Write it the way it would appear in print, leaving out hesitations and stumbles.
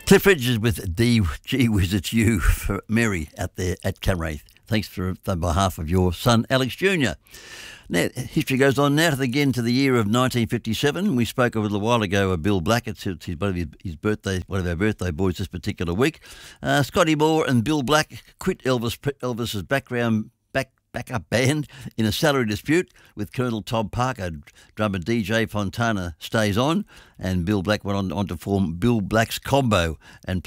Cliff Richards with D. Gee Whiz, it's you for Mary out there at Camraith. Thanks on behalf of your son, Alex Jr. Now, history goes on now again to the year of 1957. We spoke a little while ago of Bill Black. It's one of our birthday boys this particular week. Scotty Moore and Bill Black quit Elvis's backup band in a salary dispute with Colonel Tom Parker. Drummer DJ Fontana stays on, and Bill Black went on to form Bill Black's Combo and